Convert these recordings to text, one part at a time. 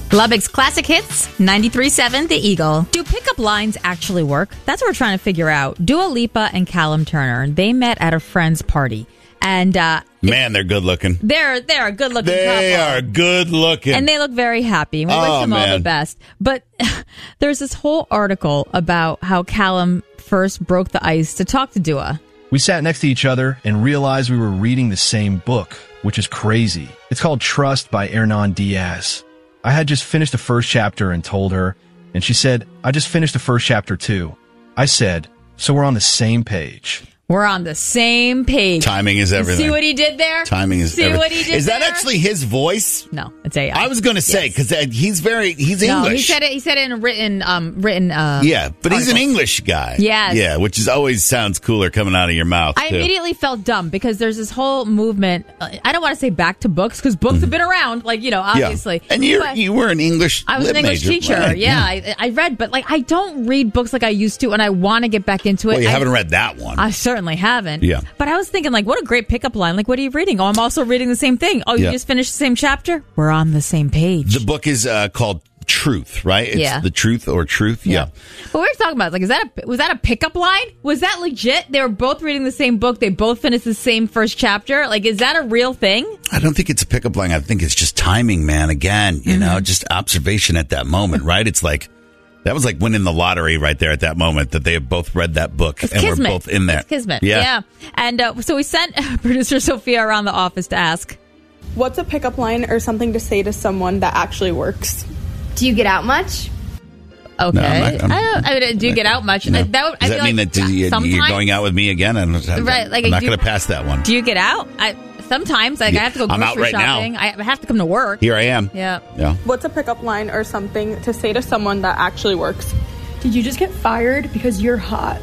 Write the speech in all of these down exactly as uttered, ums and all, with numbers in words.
Lubbock's Classic Hits, ninety-three point seven The Eagle. Do pickup lines actually work? That's what we're trying to figure out. Dua Lipa and Callum Turner, they met at a friend's party. And uh, man, they're good looking. They're they're a good looking couple. They are good looking. And they look very happy. We oh, wish them man. all the best. But there's this whole article about how Callum first broke the ice to talk to Dua. We sat next to each other and realized we were reading the same book, which is crazy. It's called Trust by Hernan Diaz. I had just finished the first chapter and told her, and she said, I just finished the first chapter too. I said, so we're on the same page. We're on the same page. Timing is everything. See what he did there? Timing is See everything. what he did Is that there? actually his voice? No, it's A I. I was going to say, because yes. he's very, he's no, English. he said it, he said it in a written, um, written, uh, yeah, but he's an article. English guy. Yes. Yeah, which is always sounds cooler coming out of your mouth, I too. immediately felt dumb because there's this whole movement. Uh, I don't want to say back to books because books mm-hmm. have been around, like, you know, obviously. Yeah. And you you were an English I was an English major. teacher. Right. Yeah, yeah. I, I read, but like I don't read books like I used to, and I want to get back into it. Well, you I, haven't read that one. I certainly haven't. Yeah. But I was thinking, like, what a great pickup line. Like, what are you reading? Oh, I'm also reading the same thing. Oh, you yeah. just finished the same chapter? We're on the same page. The book is uh, called Truth, right? It's yeah. The Truth or Truth. Yeah. yeah. But we were talking about, like, is that a, was that a pickup line? Was that legit? They were both reading the same book. They both finished the same first chapter. Like, is that a real thing? I don't think it's a pickup line. I think it's just timing, man. Again, you mm-hmm. know, just observation at that moment, right? It's like, that was like winning the lottery right there at that moment that they have both read that book it's and kismet. we're both in there. It's kismet. Yeah. yeah. And uh, so we sent producer Sophia around the office to ask, what's a pickup line or something to say to someone that actually works? Do you get out much? Okay. No, I'm not, I'm, I don't. I mean, do you get out much? No. That would, Does I that mean like that you, you're going out with me again? And I'm, right, like I'm not do, going to pass that one. Do you get out? I sometimes like yeah. I have to go I'm grocery out right shopping. now. I have to come to work. Here I am. Yeah. Yeah. What's a pickup line or something to say to someone that actually works? Did you just get fired because you're hot?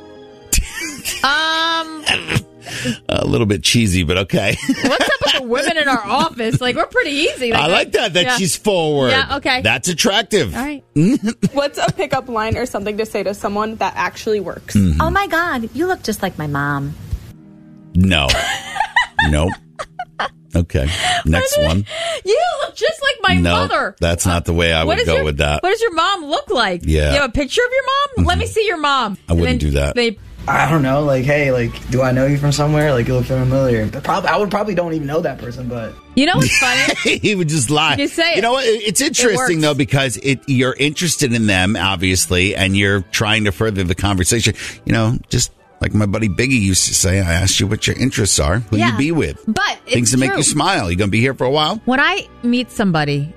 Um, a little bit cheesy, but okay. What's up with the women in our office? Like, we're pretty easy. Like, I like that, that yeah. she's forward. Yeah, okay. That's attractive. All right. What's a pickup line or something to say to someone that actually works? Mm-hmm. Oh, my God. You look just like my mom. No. Nope. Okay. Next one. You look just like my no, mother. That's not the way I what would go your, with that. What does your mom look like? Yeah. You have a picture of your mom? Mm-hmm. Let me see your mom. I wouldn't do that. They, I don't know. Like, hey, like, do I know you from somewhere? Like, you look familiar. Probably, I would probably don't even know that person, but you know what's funny? He would just lie. You say it. You know what? It's interesting it though because it you're interested in them, obviously, and you're trying to further the conversation. You know, just. Like my buddy Biggie used to say, I asked you what your interests are, who yeah, you be with. But things that true. make you smile. You going to be here for a while? When I meet somebody,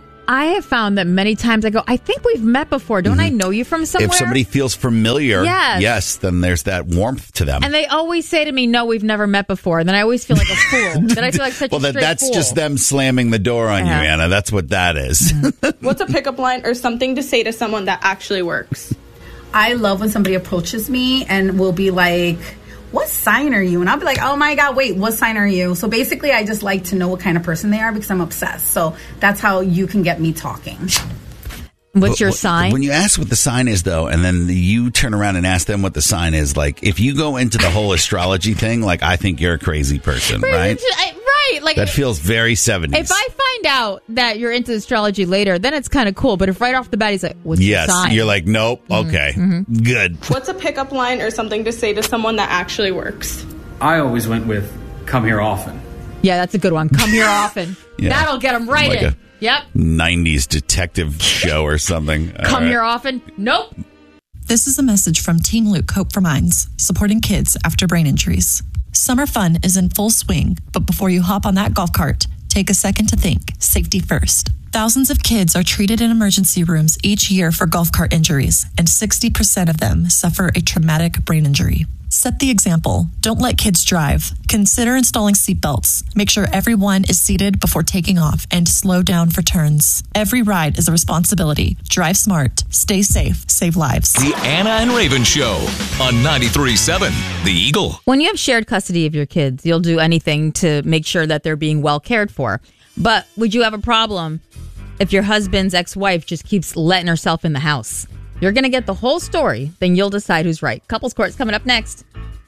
I have found that many times I go, I think we've met before. Don't mm-hmm. I know you from somewhere? If somebody feels familiar, yes. yes, then there's that warmth to them. And they always say to me, no, we've never met before. And then I always feel like a fool. Then I feel like such well, a straight that's fool. just them slamming the door on yeah. you, Anna. That's what that is. What's a pickup line or something to say to someone that actually works? I love when somebody approaches me and will be like, what sign are you? And I'll be like, oh my God, wait, what sign are you? So basically, I just like to know what kind of person they are because I'm obsessed. So that's how you can get me talking. What's your but, sign? When you ask what the sign is, though, and then you turn around and ask them what the sign is, like, if you go into the whole astrology thing, like, I think you're a crazy person, right? I, right. Like that feels very seventies. If I find out that you're into astrology later, then it's kind of cool. But if right off the bat he's like, what's yes, your sign? You're like, nope, okay, mm-hmm. good. What's a pickup line or something to say to someone that actually works? I always went with, come here often. Yeah, that's a good one. Come here often. yeah. That'll get them right like in. Yep. nineties detective show or something. Come right. here often. Nope. This is a message from Teen Luke Hope for Minds, supporting kids after brain injuries. Summer fun is in full swing, but before you hop on that golf cart, take a second to think. Safety first. Thousands of kids are treated in emergency rooms each year for golf cart injuries, and sixty percent of them suffer a traumatic brain injury. Set the example. Don't let kids drive. Consider installing seatbelts. Make sure everyone is seated before taking off and slow down for turns. Every ride is a responsibility. Drive smart. Stay safe. Save lives. The Anna and Raven Show on ninety-three point seven The Eagle. When you have shared custody of your kids, you'll do anything to make sure that they're being well cared for. But would you have a problem if your husband's ex-wife just keeps letting herself in the house? You're going to get the whole story, then you'll decide who's right. Couples Court's coming up next.